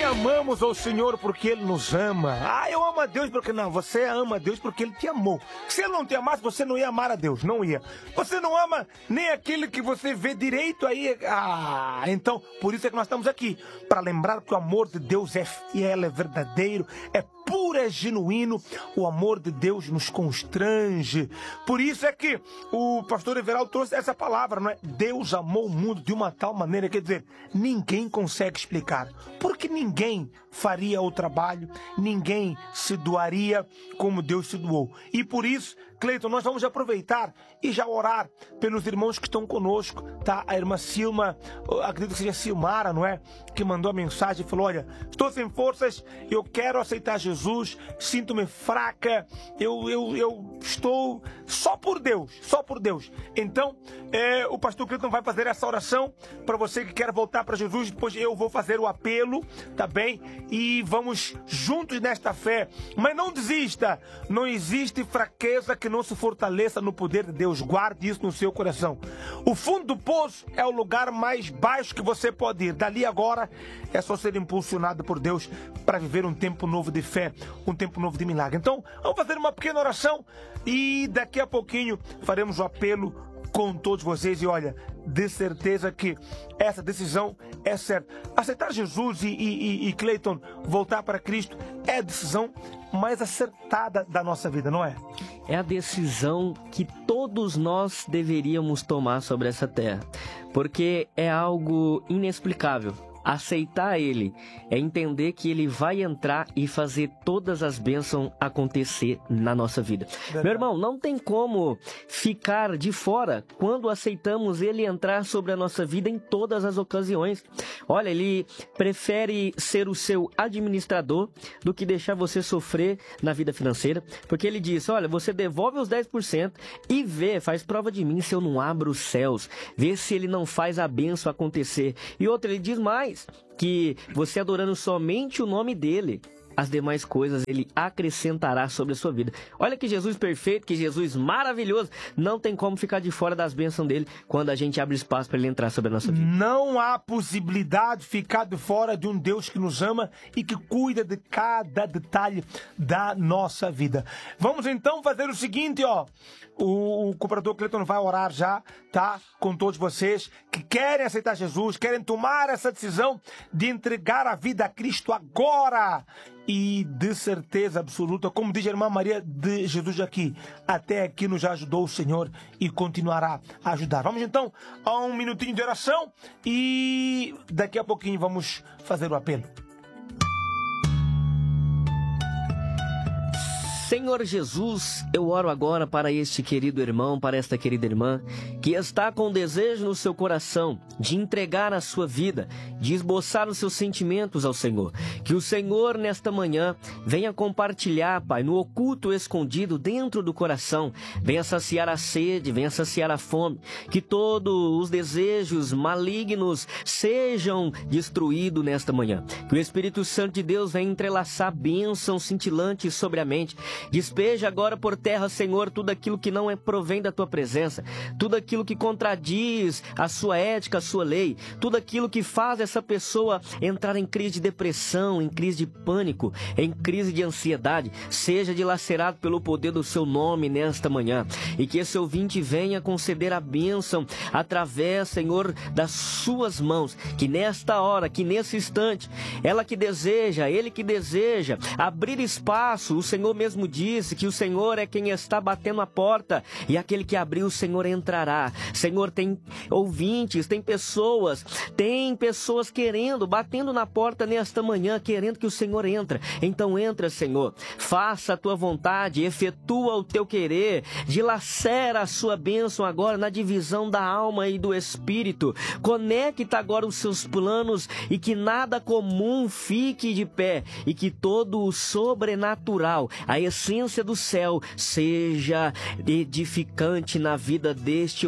amamos ao Senhor porque Ele nos ama. Ah, eu amo a Deus porque... Não, você ama a Deus porque Ele te amou. Se Ele não te amasse, você não ia amar a Deus. Não ia. Você não ama nem aquele que você vê direito aí. Ah, então, por isso é que nós estamos aqui. Para lembrar que o amor de Deus é fiel, é verdadeiro, é puro, é genuíno. O amor de Deus nos constrange. Por isso é que o pastor Everaldo trouxe essa palavra, não é? Deus amou o mundo de uma tal maneira, quer dizer, ninguém consegue explicar. Porque ninguém faria o trabalho, ninguém se doaria como Deus se doou. E por isso, Cleiton, nós vamos aproveitar e já orar pelos irmãos que estão conosco, tá? A irmã Silma, acredito que seja Silmara, não é? Que mandou a mensagem e falou, olha, estou sem forças, eu quero aceitar Jesus, sinto-me fraca, eu estou só por Deus, só por Deus. Então, o pastor Cleiton vai fazer essa oração para você que quer voltar para Jesus, depois eu vou fazer o apelo, tá bem? E vamos juntos nesta fé, mas não desista, não existe fraqueza que não se fortaleça no poder de Deus. Guarde isso no seu coração. O fundo do poço é o lugar mais baixo que você pode ir. Dali agora é só ser impulsionado por Deus para viver um tempo novo de fé, um tempo novo de milagre. Então, vamos fazer uma pequena oração e daqui a pouquinho faremos o apelo com todos vocês. E olha, de certeza que essa decisão é certa. Aceitar Jesus e Cleiton, voltar para Cristo, é a decisão mais acertada da nossa vida, não é? É a decisão que todos nós deveríamos tomar sobre essa terra, porque é algo inexplicável. Aceitar Ele é entender que Ele vai entrar e fazer todas as bênçãos acontecer na nossa vida. Verdade. Meu irmão, não tem como ficar de fora quando aceitamos Ele entrar sobre a nossa vida em todas as ocasiões. Olha, Ele prefere ser o seu administrador do que deixar você sofrer na vida financeira, porque Ele diz, olha, você devolve os 10% e faz prova de mim se eu não abro os céus, vê se Ele não faz a bênção acontecer. E outra, Ele diz mais, que você adorando somente o nome dele, as demais coisas ele acrescentará sobre a sua vida. Olha que Jesus perfeito, que Jesus maravilhoso. Não tem como ficar de fora das bênçãos dele quando a gente abre espaço para ele entrar sobre a nossa vida. Não há possibilidade de ficar de fora de um Deus que nos ama e que cuida de cada detalhe da nossa vida. Vamos então fazer o seguinte, ó. O cooperador Cleiton vai orar já, tá? Com todos vocês que querem aceitar Jesus, querem tomar essa decisão de entregar a vida a Cristo agora. E de certeza absoluta, como diz a irmã Maria de Jesus aqui, até aqui nos já ajudou o Senhor e continuará a ajudar. Vamos então a um minutinho de oração e daqui a pouquinho vamos fazer o apelo. Senhor Jesus, eu oro agora para este querido irmão, para esta querida irmã, que está com desejo no seu coração de entregar a sua vida, de esboçar os seus sentimentos ao Senhor. Que o Senhor, nesta manhã, venha compartilhar, Pai, no oculto escondido dentro do coração, venha saciar a sede, venha saciar a fome, que todos os desejos malignos sejam destruídos nesta manhã. Que o Espírito Santo de Deus venha entrelaçar bênçãos cintilantes sobre a mente. Despeja agora por terra, Senhor, tudo aquilo que não provém da Tua presença, tudo aquilo que contradiz a Sua ética, a Sua lei, tudo aquilo que faz essa pessoa entrar em crise de depressão, em crise de pânico, em crise de ansiedade, seja dilacerado pelo poder do Seu nome nesta manhã, e que esse ouvinte venha conceder a bênção através, Senhor, das Suas mãos, que nesta hora, que nesse instante, ela que deseja, ele que deseja abrir espaço, o Senhor mesmo disse que o Senhor é quem está batendo a porta e aquele que abrir o Senhor entrará. Senhor, tem ouvintes, tem pessoas querendo, batendo na porta nesta manhã, querendo que o Senhor entre. Então entra, Senhor, faça a Tua vontade, efetua o Teu querer, dilacera a Sua bênção agora na divisão da alma e do Espírito, conecta agora os Seus planos e que nada comum fique de pé e que todo o sobrenatural, a essência do céu, seja edificante na vida deste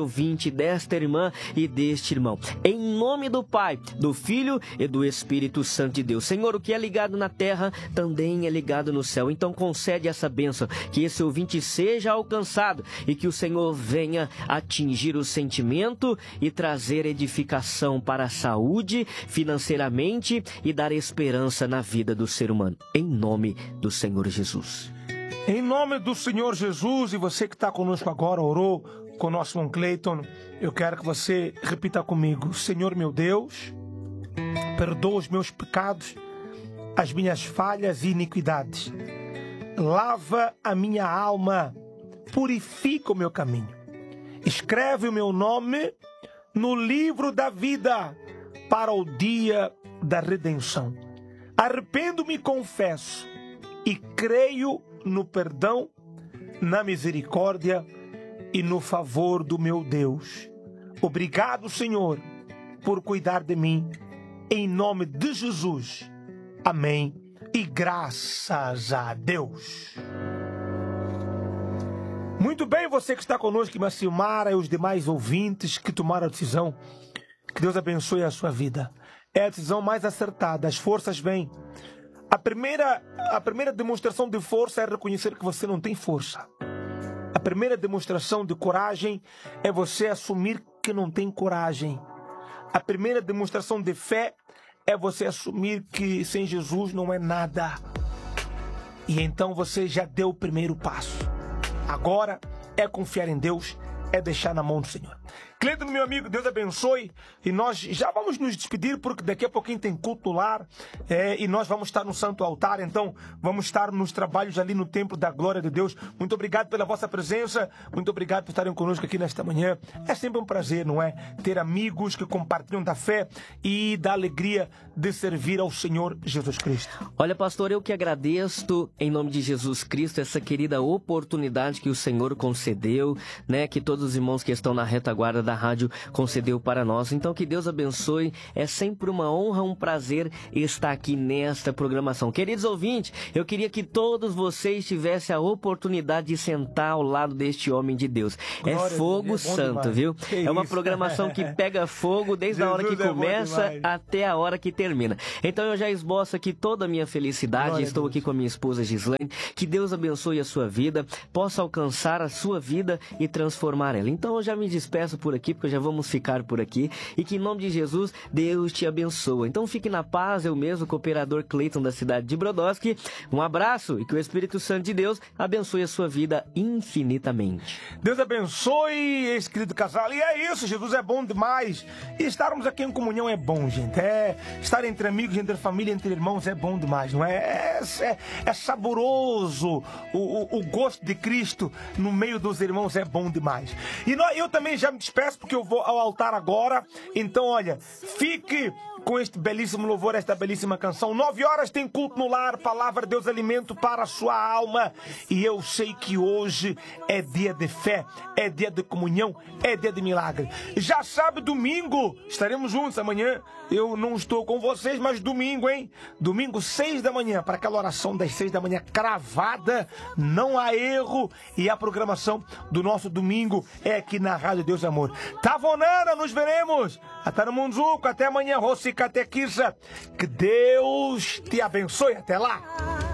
ouvinte, desta irmã e deste irmão. Em nome do Pai, do Filho e do Espírito Santo de Deus. Senhor, o que é ligado na terra também é ligado no céu. Então concede essa bênção, que esse ouvinte seja alcançado e que o Senhor venha atingir o sentimento e trazer edificação para a saúde, financeiramente, e dar esperança na vida do ser humano. Em nome do Senhor Jesus. Em nome do Senhor Jesus, e você que está conosco agora, orou com o nosso irmão Cleiton, eu quero que você repita comigo: Senhor meu Deus, perdoa os meus pecados, as minhas falhas e iniquidades. Lava a minha alma, purifica o meu caminho. Escreve o meu nome no livro da vida para o dia da redenção. Arrependo-me e confesso e creio no perdão, na misericórdia e no favor do meu Deus. Obrigado, Senhor, por cuidar de mim. Em nome de Jesus. Amém. E graças a Deus. Muito bem, você que está conosco, irmã Silmara, e os demais ouvintes que tomaram a decisão. Que Deus abençoe a sua vida. É a decisão mais acertada. As forças vêm. A primeira demonstração de força é reconhecer que você não tem força. A primeira demonstração de coragem é você assumir que não tem coragem. A primeira demonstração de fé é você assumir que sem Jesus não é nada. E então você já deu o primeiro passo. Agora é confiar em Deus, é deixar na mão do Senhor. Cleiton, meu amigo, Deus abençoe. E nós já vamos nos despedir, porque daqui a pouquinho tem culto no lar. E nós vamos estar no Santo Altar. Então, vamos estar nos trabalhos ali no Templo da Glória de Deus. Muito obrigado pela vossa presença. Muito obrigado por estarem conosco aqui nesta manhã. É sempre um prazer, não é? Ter amigos que compartilham da fé e da alegria de servir ao Senhor Jesus Cristo. Olha, pastor, eu que agradeço, em nome de Jesus Cristo, essa querida oportunidade que o Senhor concedeu, né? Que todos os irmãos que estão na retaguarda da rádio concedeu para nós. Então que Deus abençoe, é sempre uma honra, um prazer estar aqui nesta programação. Queridos ouvintes, eu queria que todos vocês tivessem a oportunidade de sentar ao lado deste homem de Deus. Glória, é fogo santo, demais. Viu? Que é uma programação que pega fogo desde a hora que começa até a hora que termina. Então eu já esboço aqui toda a minha felicidade. Glória, estou aqui com a minha esposa Gislaine. Que Deus abençoe a sua vida, possa alcançar a sua vida e transformar ela. Então eu já me despeço por aqui, porque já vamos ficar por aqui, e que em nome de Jesus, Deus te abençoe. Então fique na paz, eu mesmo, cooperador Cleiton da cidade de Brodowski. Um abraço e que o Espírito Santo de Deus abençoe a sua vida infinitamente. Deus abençoe esse querido casal. E é isso, Jesus é bom demais. E estarmos aqui em comunhão é bom, gente. Estar entre amigos, entre família, entre irmãos é bom demais, não é? É saboroso. O gosto de Cristo no meio dos irmãos é bom demais. E eu também já me despeço, porque eu vou ao altar agora. Então, olha, fique com este belíssimo louvor, esta belíssima canção. 9 horas tem culto no lar, palavra de Deus, alimento para a sua alma. E eu sei que hoje é dia de fé, é dia de comunhão, é dia de milagre. Já sabe, domingo estaremos juntos. Amanhã eu não estou com vocês, mas domingo, hein? Domingo, 6 da manhã, para aquela oração das 6 da manhã cravada, não há erro. E a programação do nosso domingo é aqui na Rádio Deus Amor. Tavonana, nos veremos. Até no Munzuco, até amanhã, Rossi Catequisa. Que Deus te abençoe. Até lá.